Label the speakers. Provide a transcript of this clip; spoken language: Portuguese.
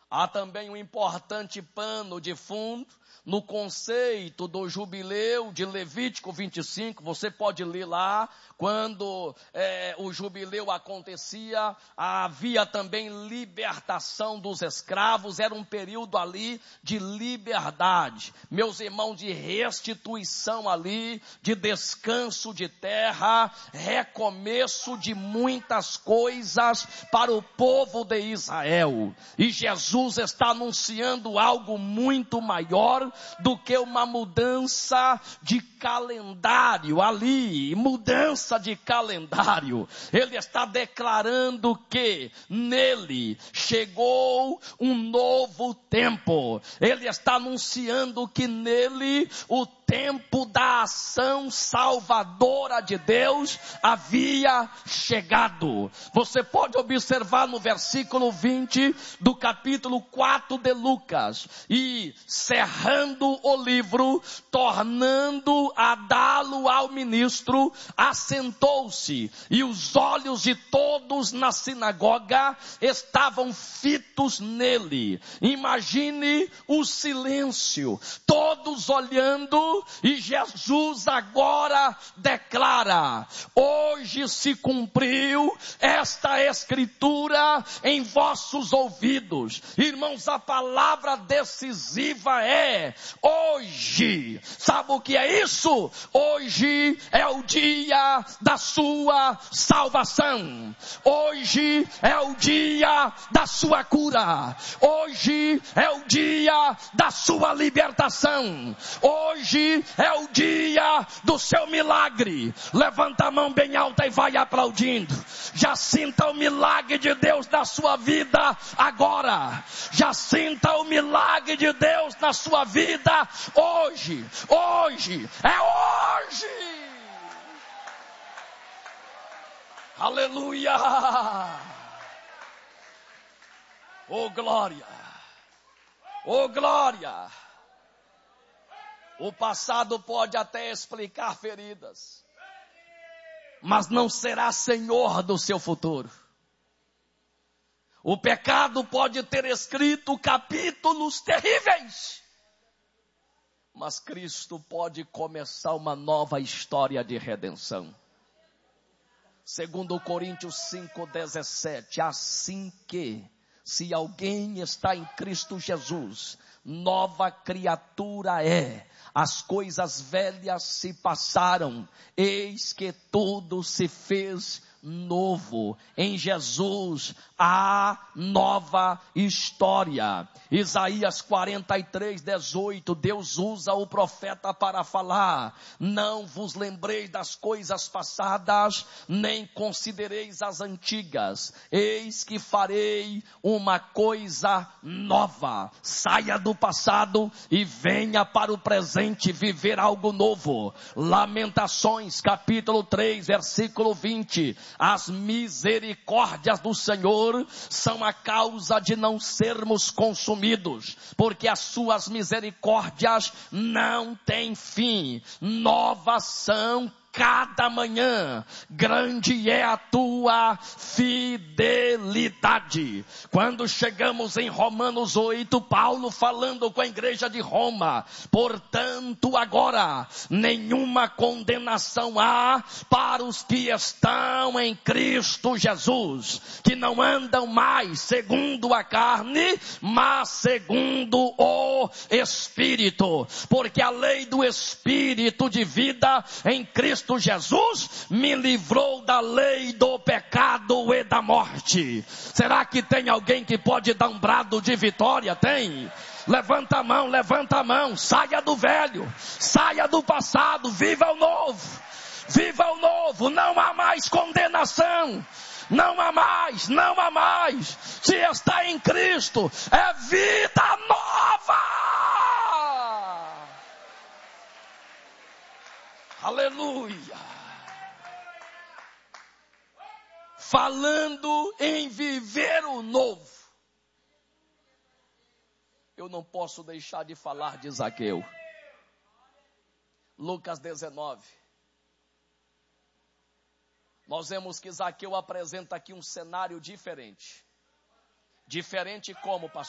Speaker 1: Há também um importante pano de fundo no conceito do jubileu de Levítico 25, você pode ler lá, quando o jubileu acontecia, havia também libertação dos escravos, era um período ali de liberdade, meus irmãos, de restituição ali, de descanso de terra, recomeço de muitas coisas para o povo de Israel, e Jesus está anunciando algo muito maior do que uma mudança de calendário ali, mudança de calendário. Ele está declarando que nele chegou um novo tempo. Ele está anunciando que nele o tempo da ação salvadora de Deus havia chegado. Você pode observar no versículo 20 do capítulo 4 de Lucas, e cerrando o livro, tornando a dá-lo ao ministro, assentou-se, e os olhos de todos na sinagoga estavam fitos nele. Imagine o silêncio, todos olhando, e Jesus agora declara: hoje se cumpriu esta escritura em vossos ouvidos. Irmãos, a palavra decisiva é hoje. Sabe o que é isso? Hoje é o dia da sua salvação. Hoje é o dia da sua cura. Hoje é o dia da sua libertação. Hoje é o dia do seu milagre. Levanta a mão bem alta e vai aplaudindo. Já sinta o milagre de Deus na sua vida agora. Já sinta o milagre de Deus na sua vida hoje. Hoje, é hoje. Aleluia. Oh glória. Oh glória. O passado pode até explicar feridas, mas não será senhor do seu futuro. O pecado pode ter escrito capítulos terríveis, mas Cristo pode começar uma nova história de redenção. Segundo Coríntios 5:17, assim que, se alguém está em Cristo Jesus, nova criatura é. As coisas velhas se passaram, eis que tudo se fez novo. Em Jesus há nova história. Isaías 43:18, Deus usa o profeta para falar: não vos lembreis das coisas passadas, nem considereis as antigas. Eis que farei uma coisa nova. Saia do passado e venha para o presente viver algo novo. Lamentações capítulo 3 versículo 20, as misericórdias do Senhor são a causa de não sermos consumidos, porque as suas misericórdias não têm fim, novas são cada manhã, grande é a tua fidelidade. Quando chegamos em Romanos 8, Paulo falando com a igreja de Roma: portanto agora nenhuma condenação há para os que estão em Cristo Jesus, que não andam mais segundo a carne, mas segundo o Espírito, porque a lei do Espírito de vida em Cristo Jesus me livrou da lei do pecado e da morte. Será que tem alguém que pode dar um brado de vitória? Tem? Levanta a mão, saia do velho, saia do passado, viva o novo. Viva o novo, não há mais condenação. Não há mais. Se está em Cristo, é vida nova. Aleluia. Falando em viver o novo, eu não posso deixar de falar de Zaqueu. Lucas 19. Nós vemos que Zaqueu apresenta aqui um cenário diferente. Diferente como, pastor?